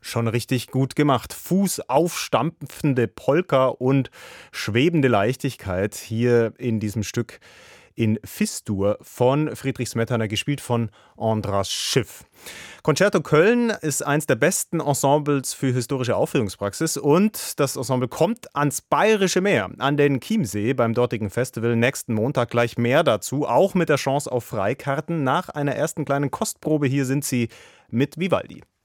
Schon richtig gut gemacht. Fußaufstampfende Polka und schwebende Leichtigkeit hier in diesem Stück in Fis-Dur von Friedrich Smetana, gespielt von Andras Schiff. Concerto Köln ist eins der besten Ensembles für historische Aufführungspraxis und das Ensemble kommt ans Bayerische Meer, an den Chiemsee beim dortigen Festival nächsten Montag. Gleich mehr dazu, auch mit der Chance auf Freikarten. Nach einer ersten kleinen Kostprobe hier sind sie mit Vivaldi.